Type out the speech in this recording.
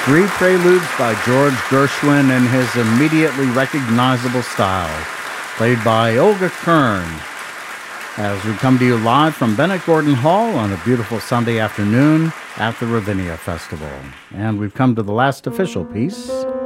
Three preludes by George Gershwin in his immediately recognizable style, played by Olga Kern, as we come to you live from Bennett Gordon Hall on a beautiful Sunday afternoon at the Ravinia Festival. And we've come to the last official piece